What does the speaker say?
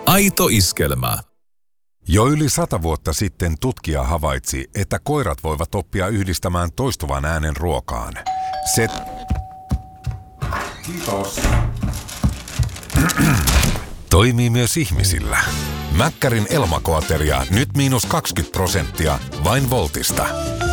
Aito iskelmä. Jo yli 100 vuotta sitten tutkija havaitsi, että koirat voivat oppia yhdistämään toistuvan äänen ruokaan. Kiitos. Toimii myös ihmisillä. Mäkkärin Elmakoateria nyt -20% vain Voltista.